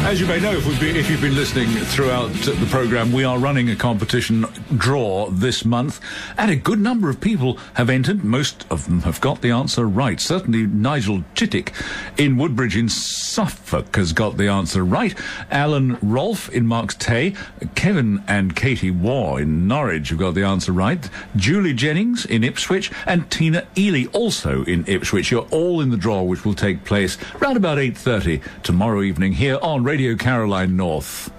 As you may know, if you've been listening throughout the programme, we are running a competition draw this month, and a good number of people have entered. Most of them have got the answer right. Certainly Nigel Chittick in Woodbridge in Suffolk has got the answer right. Alan Rolfe in Marks Tay, Kevin and Katie Waugh in Norwich have got the answer right. Julie Jennings in Ipswich, and Tina Ely also in Ipswich. You're all in the draw, which will take place round about 8:30 tomorrow evening here on Radio Caroline North.